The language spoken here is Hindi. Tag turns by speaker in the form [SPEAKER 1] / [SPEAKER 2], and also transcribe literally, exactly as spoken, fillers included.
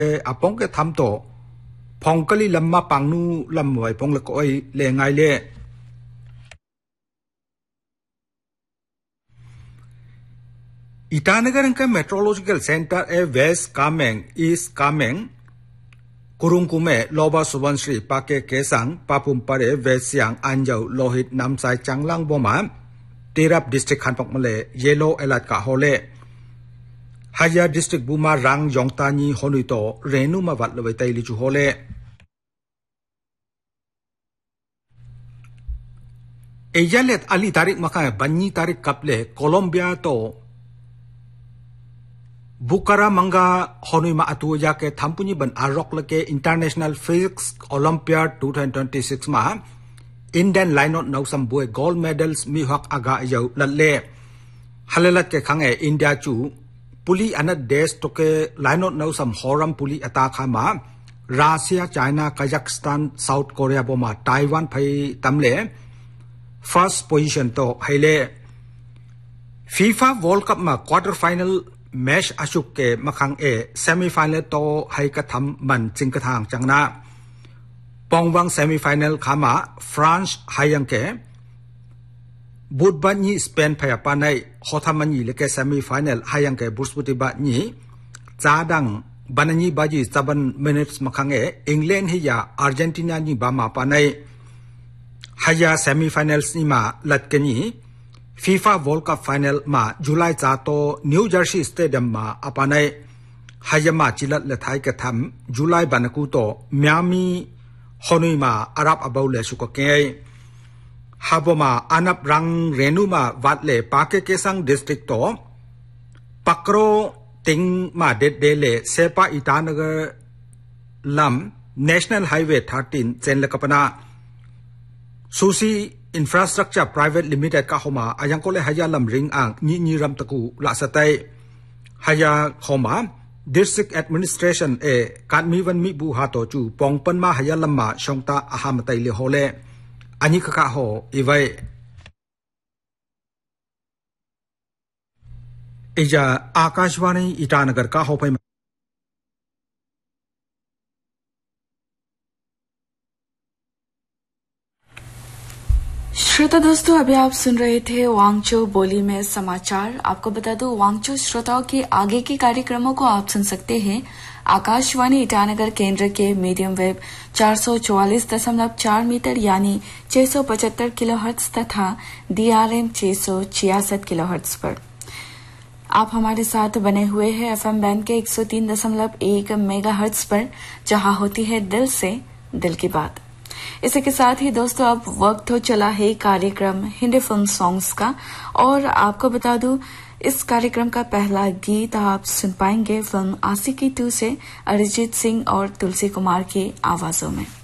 [SPEAKER 1] apong ke tham to phong kali lamma pangnu lamwai pong le koi le ngai le Itanagar ke meteorological center e west kameng east kameng kurungkume loba subansri pake kesang papum pare west siang anjau lohit namsai changlang boma tirap district khanpak male yellow alert ka hole Haya district buma rang jongtani honuito renu ma wat lewai tai li chu hole Ejalet ali tarik maka banyi tarik kaple Colombia to Bukara manga honui ma atu ya ke thampuni ban arok leke International Physics Olympiad twenty twenty-six ma Indian lineup nausam boy gold medals mi hak aga yau lalle halelat ke khange India chu puli anat desh toke lineup nausam horam puli ata khama Russia China Kazakhstan South Korea boma Taiwan phai tamle first position to haile FIFA World Cup ma quarter final match ashuk ke makhang e semi final to hai ka tham man ching ka thang changna pongwang semi final khama France hayang ke budban ni Spain phaya panai hothamani leke semi final hayang ke busputi ba ni chadang banani baji seven minutes makhang e England hi ya Argentina ni ba ma panai haya semi finals ni ma latkeni FIFA World Cup final ma July cha to New Jersey Stadium ma apanai hayama chilat le thai ka tham July banaku to Miami honui ma Arab abau le su ko ke haboma anap rang renu ma watle pake kesang district to pakro ting ma de de le sepa itanagar lam National Highway thirteen chen le kapana Susi Infrastructure Private Limited ka homa ayang kole haya lam ring ang ni ni ram taku la satai haya homa District Administration e kanmi wan mi bu ha to chu pongpan ma haya lam ma shongta aham tai le hole ani ka ka ho iwai eja Akashvani Itanagar ka ho pai
[SPEAKER 2] श्रोता दोस्तों अभी आप सुन रहे थे वांगचो बोली में समाचार। आपको बता दूं वांगचो श्रोताओं के आगे के कार्यक्रमों को आप सुन सकते हैं आकाशवाणी ईटानगर केंद्र के मीडियम वेव चार सौ चौवालीस दशमलव चार मीटर यानी छह सौ पचहत्तर किलोहर्ट्ज तथा डीआरएम छह सौ छियासठ किलोहर्ट्ज पर। आप हमारे साथ बने हुए हैं एफएम बैंड के एक सौ तीन दशमलव एक मेगाहर्ट्ज पर, जहां होती है दिल से दिल की बात। इसी के साथ ही दोस्तों अब वक्त हो चला है कार्यक्रम हिंदी फिल्म सॉन्ग्स का, और आपको बता दूं इस कार्यक्रम का पहला गीत आप सुन पाएंगे फिल्म आशिकी टू से अरिजीत सिंह और तुलसी कुमार की आवाजों में।